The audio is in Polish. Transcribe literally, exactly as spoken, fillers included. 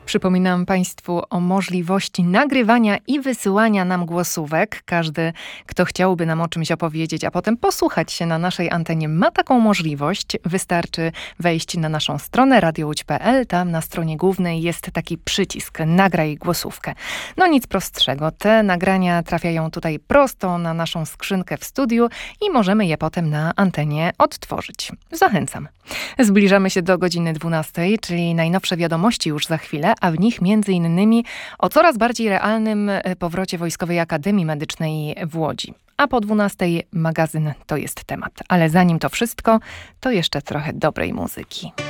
Przypominam Państwu o możliwości nagrywania i wysyłania nam głosówek. Każdy, kto chciałby nam o czymś opowiedzieć, a potem posłuchać się na naszej antenie, ma taką możliwość. Wystarczy wejść na naszą stronę radio łódź kropka p l. Tam na stronie głównej jest taki przycisk nagraj głosówkę. No nic prostszego. Te nagrania trafiają tutaj prosto na naszą skrzynkę w studiu i możemy je potem na antenie odtworzyć. Zachęcam. Zbliżamy się do godziny dwunastej, czyli najnowsze wiadomości już za chwilę, a w nich między innymi o coraz bardziej realnym powrocie Wojskowej Akademii Medycznej w Łodzi. A po dwunastej magazyn To jest temat. Ale zanim to wszystko, to jeszcze trochę dobrej muzyki.